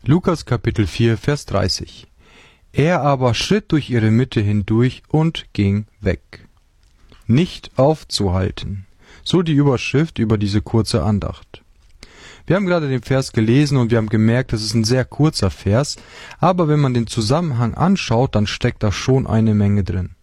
Lukas Kapitel 4, Vers 30. Er aber schritt durch ihre Mitte hindurch und ging weg. Nicht aufzuhalten. So die Überschrift über diese kurze Andacht. Wir haben gerade den Vers gelesen und wir haben gemerkt, das ist ein sehr kurzer Vers, aber wenn man den Zusammenhang anschaut, dann steckt da schon eine Menge drin.